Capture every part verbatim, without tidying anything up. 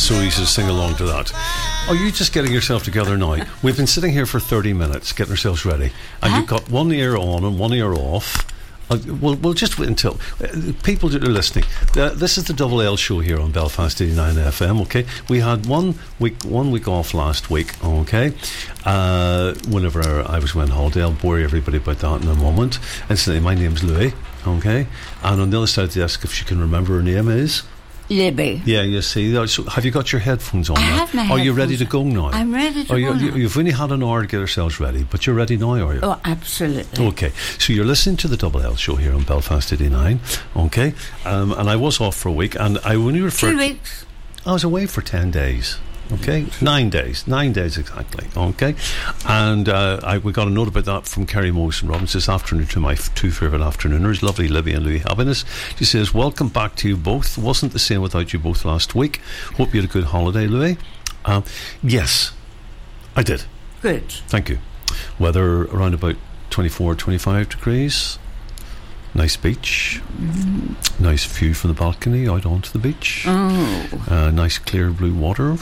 so easy to sing along to that. Are you just getting yourself together now? We've been sitting here for thirty minutes getting ourselves ready, and huh? you've got one ear on and one ear off. Uh, we'll, we'll just wait until uh, people that are listening. Uh, this is the Double L show here on Belfast eighty-nine F M. Okay, we had one week, one week off last week. Okay, uh, whenever I was on holiday, I'll bore everybody about that in a moment. Incidentally, my name's Louis. Okay, and on the other side of the desk, if she can remember her name, is Libby. Yeah, you see. So have you got your headphones on? I now? have my Are headphones. you ready to go now? I'm ready to are you, go you, now. You've only had an hour to get ourselves ready, but you're ready now, are you? Oh, absolutely. Okay, so you're listening to the Double L show here on Belfast eighty-nine. Okay, um, and I was off for a week, and I only referred. Two weeks. I was away for ten days. Okay, nine days, nine days exactly. Okay, and uh, I, we got a note about that from Kerry Morrison Robbins this afternoon to my f- two favourite afternooners, lovely Libby and Louis Happiness. She says, "Welcome back to you both. Wasn't the same without you both last week. Hope you had a good holiday, Louis." Uh, yes, I did. Good. Thank you. Weather around about twenty-four, twenty-five degrees. Nice beach. Mm-hmm. Nice view from the balcony out onto the beach. Oh. Uh, nice clear blue water.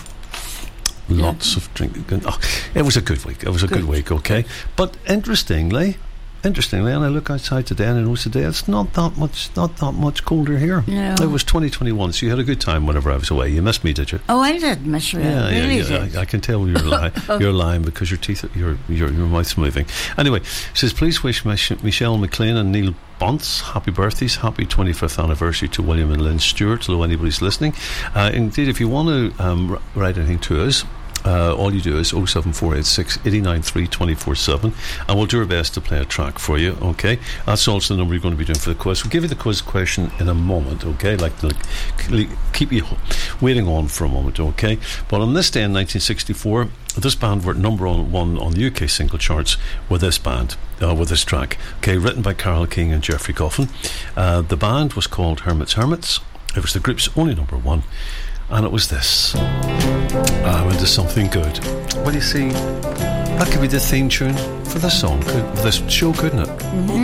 Lots yeah. of drinking. Oh, it was a good week. It was a good, good week, okay? But interestingly, interestingly, and I look outside today and I notice today it's not that much not that much colder here. No. It was twenty twenty-one, so you had a good time whenever I was away. You missed me, did you? Oh, I did miss you. Yeah, I really yeah, yeah. did. I, I can tell you're lying. You're lying because your teeth, your your your mouth's moving. Anyway, says please wish Mich- Michelle McLean and Neil Bunce happy birthdays, happy twenty-fifth anniversary to William and Lynn Stewart. Hello, anybody's listening. Uh, indeed, if you want to um, r- write anything to us, Uh, all you do is oh seven four eight six, eight nine three, two four seven, and we'll do our best to play a track for you, okay? That's also the number you're going to be doing for the quiz. We'll give you the quiz question in a moment, okay? Like, like keep you waiting on for a moment, okay? But on this day in nineteen sixty-four, this band were number one on the U K single charts with this band, uh, with this track, okay? Written by Carole King and Geoffrey Coffin. Uh, the band was called Hermits Hermits. It was the group's only number one. And it was this. I went to something good. Well, you see, that could be the theme tune for this song, could, for this show, couldn't it? Mm-hmm.